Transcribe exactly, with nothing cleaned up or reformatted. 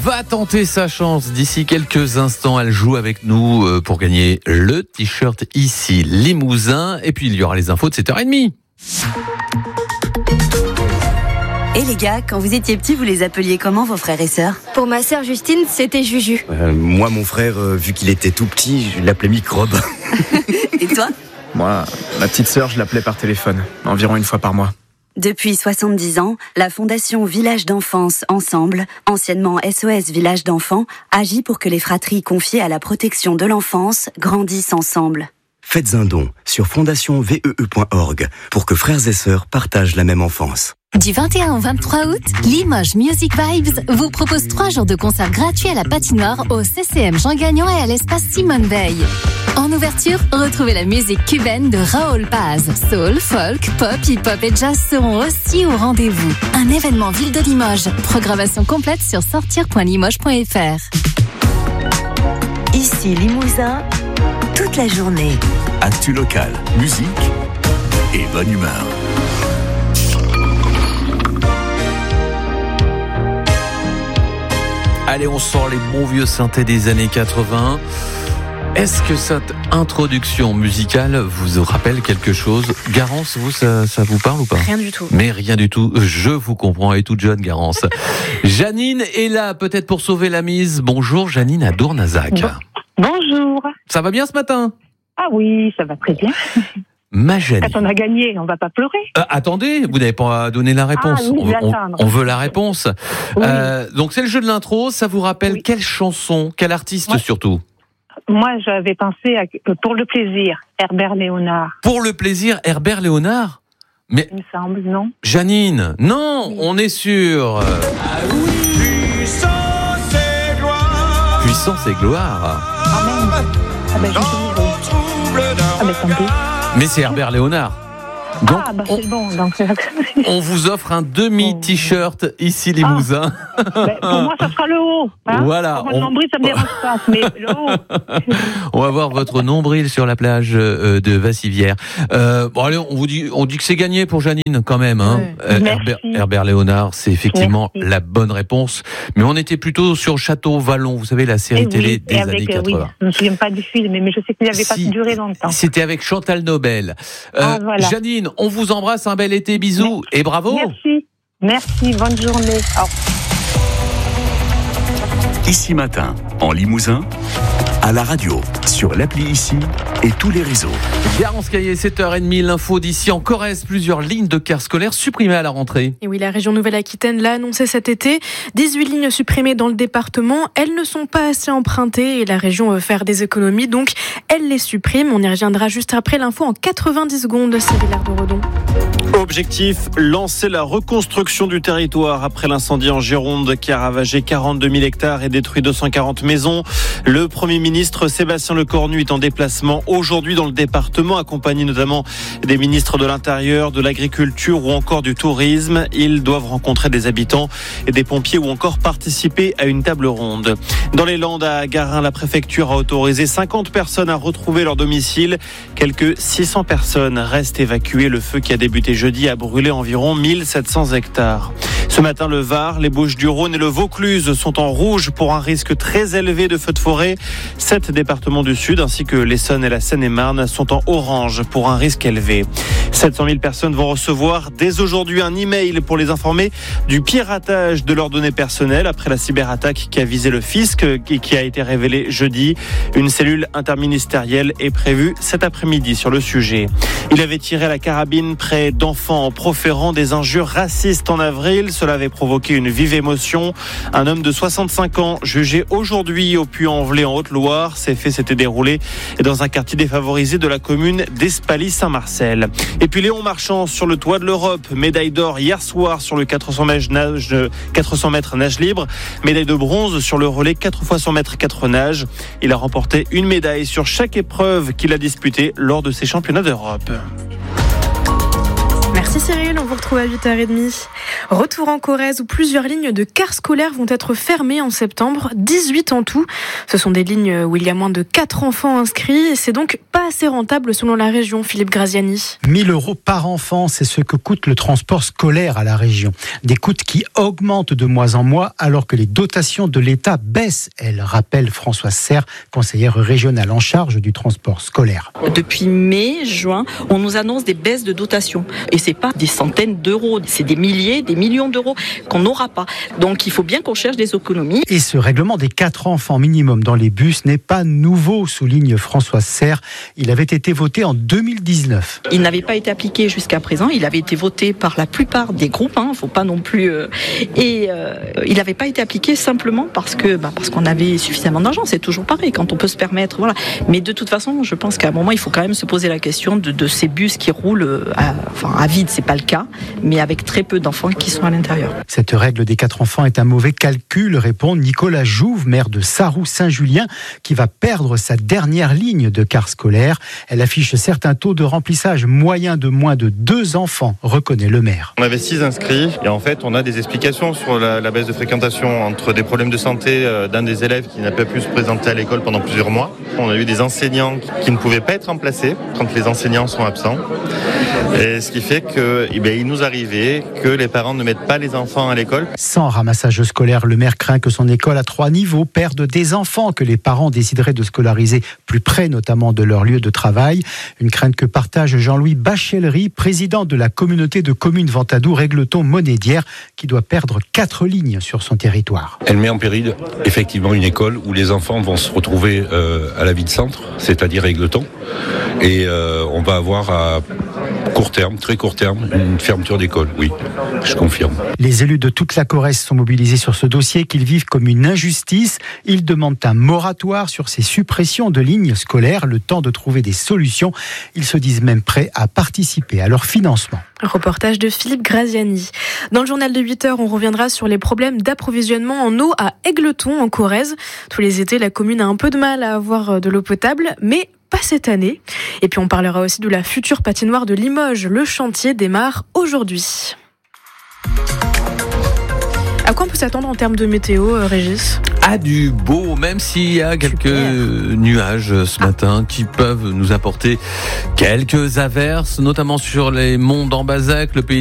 va tenter sa chance. D'ici quelques instants, elle joue avec nous pour gagner le t-shirt Ici Limousin. Et puis, il y aura les infos de sept heures trente. Et les gars, quand vous étiez petits, vous les appeliez comment, vos frères et sœurs ? Pour ma sœur Justine, c'était Juju. Euh, moi, mon frère, euh, vu qu'il était tout petit, je l'appelais Microbe. Et toi ? Moi, ma petite sœur, je l'appelais par téléphone, environ une fois par mois. Depuis soixante-dix ans, la Fondation Village d'Enfance Ensemble, anciennement S O S Village d'Enfants, agit pour que les fratries confiées à la protection de l'enfance grandissent ensemble. Faites un don sur fondation v e e point org pour que frères et sœurs partagent la même enfance. Du vingt et un au vingt-trois août, Limoges Music Vibes vous propose trois jours de concerts gratuits à la patinoire au C C M Jean Gagnon et à l'espace Simone Veil. En ouverture, retrouvez la musique cubaine de Raoul Paz. Soul, folk, pop, hip-hop et jazz seront aussi au rendez-vous. Un événement Ville de Limoges. Programmation complète sur sortir point limoges point f r. Ici Limousin, toute la journée. Actu local, musique et bonne humeur. Allez, on sort les bons vieux synthés des années quatre-vingts. Est-ce que cette introduction musicale vous rappelle quelque chose ? Garance, vous, ça, ça vous parle ou pas ? Rien du tout. Mais rien du tout, je vous comprends, elle est toute jeune, Garance. Janine est là, peut-être pour sauver la mise. Bonjour, Janine à Dournazac. Bon. Bonjour. Ça va bien ce matin ? Ah oui, ça va très bien. Ma Janine. Quand on a gagné, on va pas pleurer. Euh, attendez, vous n'avez pas donné la réponse. Ah, oui, on, on, on veut la réponse. Oui. Euh, donc c'est le jeu de l'intro, ça vous rappelle oui. Quelle chanson, quel artiste Moi, surtout ? Moi, j'avais pensé à Pour le plaisir, Herbert Léonard. Pour le plaisir, Herbert Léonard ? Mais il me semble, non ? Janine, non, oui. On est sûr. Ah oui, puissance et gloire. Puissance et gloire. Ah même. Ah ben, je ah ben, tant pis. Mais c'est Herbert Léonard. Donc, ah bah c'est on, bon. Donc... on vous offre un demi-t-shirt Ici Limousin. Ah, ben, pour moi, ça sera le haut. Hein voilà. Pour moi, on... le nombril, ça me dérange pas, mais le haut. On va voir votre nombril sur la plage de Vassivière. Euh, bon allez, on vous dit, on dit que c'est gagné pour Janine quand même. Hein. Ouais. Euh, Herbert, Herbert Léonard, c'est effectivement Merci. La bonne réponse. Mais on était plutôt sur Château Vallon, vous savez la série et télé oui, des avec, années quatre-vingts. Oui, je ne me souviens pas du film, mais je sais qu'il n'avait si, pas duré longtemps. C'était avec Chantal Nobel. Euh, ah, voilà. Janine, on vous embrasse, un bel été, bisous Merci. Et bravo. Merci, merci, bonne journée. Au Ici Matin, en Limousin, à la radio, sur l'appli Ici et tous les réseaux. Garance Caillé, sept heures trente, l'info d'ici. En Corrèze, plusieurs lignes de cars scolaires supprimées à la rentrée. Et oui, la région Nouvelle-Aquitaine l'a annoncé cet été. dix-huit lignes supprimées dans le département. Elles ne sont pas assez empruntées et la région veut faire des économies, donc elle les supprime. On y reviendra juste après l'info en quatre-vingt-dix secondes. C'est Villard de Redon. Objectif, lancer la reconstruction du territoire après l'incendie en Gironde qui a ravagé quarante-deux mille hectares et détruit deux cent quarante maisons. Le Premier ministre Sébastien Lecornu est en déplacement aujourd'hui dans le département, accompagné notamment des ministres de l'Intérieur, de l'Agriculture ou encore du Tourisme. Ils doivent rencontrer des habitants et des pompiers ou encore participer à une table ronde. Dans les Landes, à Garin, la préfecture a autorisé cinquante personnes à retrouver leur domicile. Quelques six cents personnes restent évacuées. Le feu qui a débuté jeudi a brûlé environ mille sept cents hectares. Ce matin, le Var, les Bouches-du-Rhône et le Vaucluse sont en rouge pour un risque très élevé de feux de forêt. Sept départements du Sud ainsi que l'Essonne et la Seine-et-Marne sont en orange pour un risque élevé. sept cent mille personnes vont recevoir dès aujourd'hui un email pour les informer du piratage de leurs données personnelles après la cyberattaque qui a visé le fisc et qui a été révélée jeudi. Une cellule interministérielle est prévue cet après-midi sur le sujet. Il avait tiré à la carabine près d'enfants en proférant des injures racistes en avril. Cela avait provoqué une vive émotion. Un homme de soixante-cinq ans jugé aujourd'hui au Puy-en-Velay en Haute-Loire. Ces faits s'étaient déroulés dans un quartier défavorisé de la commune d'Espaly-Saint-Marcel. Et puis Léon Marchand sur le toit de l'Europe. Médaille d'or hier soir sur le quatre cents mètres nage, quatre cents mètres nage libre. Médaille de bronze sur le relais quatre fois cent mètres quatre nages. Il a remporté une médaille sur chaque épreuve qu'il a disputée lors de ces championnats d'Europe. Merci. Cyril, on vous retrouve à huit heures trente. Retour en Corrèze où plusieurs lignes de cars scolaires vont être fermées en septembre, dix-huit en tout. Ce sont des lignes où il y a moins de quatre enfants inscrits et c'est donc pas assez rentable selon la région, Philippe Graziani. mille euros par enfant, c'est ce que coûte le transport scolaire à la région. Des coûts qui augmentent de mois en mois alors que les dotations de l'État baissent, elle rappelle Françoise Serre, conseillère régionale en charge du transport scolaire. Depuis mai, juin, on nous annonce des baisses de dotations. Et c'est pas des centaines d'euros, c'est des milliers, des millions d'euros qu'on n'aura pas. Donc il faut bien qu'on cherche des économies. Et ce règlement des quatre enfants minimum dans les bus n'est pas nouveau, souligne Françoise Serre. Il avait été voté en deux mille dix-neuf. Il n'avait pas été appliqué jusqu'à présent. Il avait été voté par la plupart des groupes. Hein, faut pas non plus. Euh, et euh, il n'avait pas été appliqué simplement parce que bah, parce qu'on avait suffisamment d'argent. C'est toujours pareil quand on peut se permettre. Voilà. Mais de toute façon, je pense qu'à un moment, il faut quand même se poser la question de, de ces bus qui roulent à, enfin, à vide, c'est pas le cas, mais avec très peu d'enfants qui sont à l'intérieur. Cette règle des quatre enfants est un mauvais calcul, répond Nicolas Jouve, maire de Sarroux-Saint-Julien, qui va perdre sa dernière ligne de car scolaire. Elle affiche certains taux de remplissage moyen de moins de deux enfants, reconnaît le maire. On avait six inscrits et en fait on a des explications sur la, la baisse de fréquentation entre des problèmes de santé euh, d'un des élèves qui n'a pas pu se présenter à l'école pendant plusieurs mois. On a eu des enseignants qui ne pouvaient pas être remplacés quand les enseignants sont absents. Et ce qui fait que, eh bien, il nous arrivait que les parents ne mettent pas les enfants à l'école. Sans ramassage scolaire, le maire craint que son école à trois niveaux perde des enfants que les parents décideraient de scolariser plus près, notamment de leur lieu de travail. Une crainte que partage Jean-Louis Bachellery, président de la communauté de communes Ventadou-Régleton-Monédière, qui doit perdre quatre lignes sur son territoire. Elle met en péril effectivement une école où les enfants vont se retrouver euh, à la ville-centre, c'est-à-dire Régleton, et euh, on va avoir à court terme, très court terme, une fermeture d'école, oui, je confirme. Les élus de toute la Corrèze sont mobilisés sur ce dossier qu'ils vivent comme une injustice. Ils demandent un moratoire sur ces suppressions de lignes scolaires, le temps de trouver des solutions. Ils se disent même prêts à participer à leur financement. Un reportage de Philippe Graziani. Dans le journal de huit heures, on reviendra sur les problèmes d'approvisionnement en eau à Égletons, en Corrèze. Tous les étés, la commune a un peu de mal à avoir de l'eau potable, mais pas cette année. Et puis on parlera aussi de la future patinoire de Limoges. Le chantier démarre aujourd'hui. À quoi on peut s'attendre en termes de météo, euh, Régis ? À du beau, même s'il y a quelques Super. nuages ce matin qui peuvent nous apporter quelques averses, notamment sur les monts d'Ambazac, le pays